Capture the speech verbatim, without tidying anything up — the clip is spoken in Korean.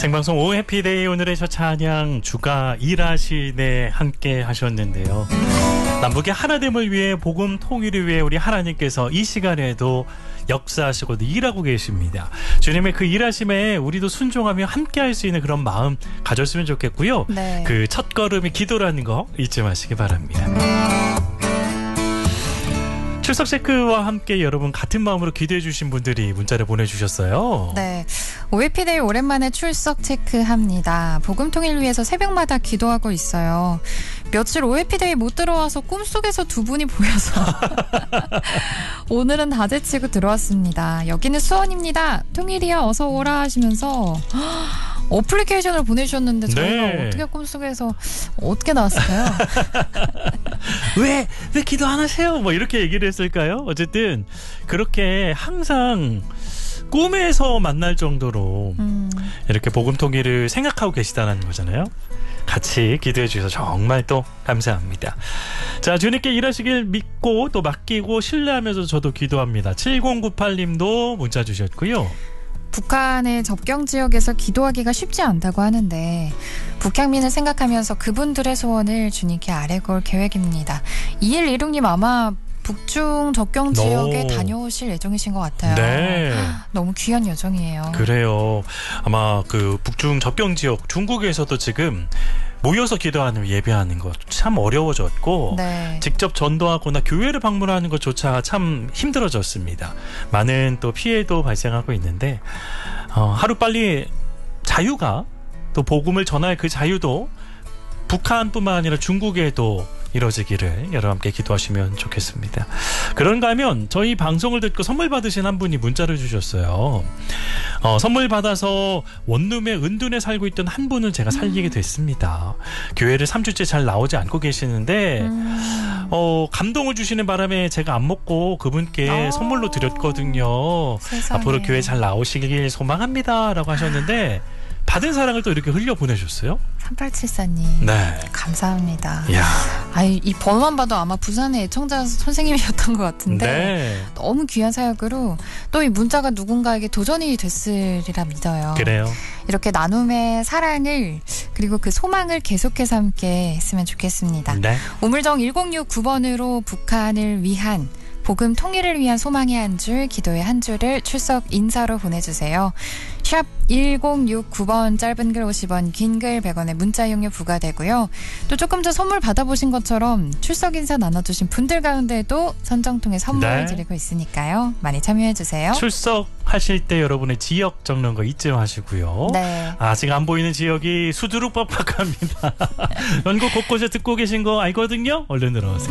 생방송 오 해피데이 오늘의 첫 찬양 주가 일하시네 함께 하셨는데요. 남북의 하나됨을 위해 복음 통일을 위해 우리 하나님께서 이 시간에도 역사하시고 일하고 계십니다. 주님의 그 일하심에 우리도 순종하며 함께 할 수 있는 그런 마음 가졌으면 좋겠고요. 네. 그 첫걸음이 기도라는 거 잊지 마시기 바랍니다. 출석 체크와 함께 여러분 같은 마음으로 기도해 주신 분들이 문자를 보내주셨어요. 네, 오해피데이 오랜만에 출석 체크합니다. 복음통일 위해서 새벽마다 기도하고 있어요. 며칠 오해피데이 못 들어와서 꿈속에서 두 분이 보여서 오늘은 다제치고 들어왔습니다. 여기는 수원입니다. 통일이야 어서 오라 하시면서 어플리케이션을 보내주셨는데 저희가 네. 어떻게 꿈속에서 어떻게 나왔을까요? 왜? 왜 기도 안 하세요? 뭐 이렇게 얘기를 했을까요? 어쨌든 그렇게 항상 꿈에서 만날 정도로 음. 이렇게 복음 통일을 생각하고 계시다는 거잖아요. 같이 기도해 주셔서 정말 또 감사합니다. 자, 주님께 일하시길 믿고 또 맡기고 신뢰하면서 저도 기도합니다. 칠공구팔 님도 문자 주셨고요. 북한의 접경 지역에서 기도하기가 쉽지 않다고 하는데 북향민을 생각하면서 그분들의 소원을 주님께 아뢰고 올 계획입니다. 이일이육 님 아마 북중 접경 지역에 오. 다녀오실 예정이신 것 같아요. 네. 너무 귀한 여정이에요. 그래요. 아마 그 북중 접경 지역 중국에서도 지금 모여서 기도하는 예배하는 것 참 어려워졌고 네. 직접 전도하거나 교회를 방문하는 것조차 참 힘들어졌습니다. 많은 또 피해도 발생하고 있는데 어, 하루빨리 자유가 또 복음을 전할 그 자유도 북한뿐만 아니라 중국에도 이뤄지기를 여러분 함께 기도하시면 좋겠습니다. 그런가 하면 저희 방송을 듣고 선물 받으신 한 분이 문자를 주셨어요. 어, 선물 받아서 원룸에 은둔에 살고 있던 한 분을 제가 살리게 됐습니다. 교회를 삼 주째 잘 나오지 않고 계시는데 음. 어, 감동을 주시는 바람에 제가 안 먹고 그분께 오. 선물로 드렸거든요. 세상에. 앞으로 교회 잘 나오시길 소망합니다 라고 하셨는데 받은 사랑을 또 이렇게 흘려 보내셨어요. 삼팔칠사 님 네. 감사합니다. 야. 아이, 이 번호만 봐도 아마 부산의 애청자 선생님이셨던 것 같은데 네. 너무 귀한 사역으로 또 이 문자가 누군가에게 도전이 됐으리라 믿어요. 그래요. 이렇게 나눔의 사랑을 그리고 그 소망을 계속해서 함께 했으면 좋겠습니다. 네. 우물정 일공육구 번으로 북한을 위한 복음 통일을 위한 소망의 한 줄, 기도의 한 줄을 출석 인사로 보내주세요. 샵 일공육구 번 짧은 글 오십 원, 긴 글 백 원의 문자 이용료 부과되고요. 또 조금 전 선물 받아보신 것처럼 출석 인사 나눠주신 분들 가운데도 선정 통해 선물 네. 드리고 있으니까요. 많이 참여해주세요. 출석하실 때 여러분의 지역 적는 거 잊지 마시고요. 네. 아직 안 보이는 지역이 수두룩 빡빡합니다. 연구 곳곳에 듣고 계신 거 알거든요. 얼른 들어오세요.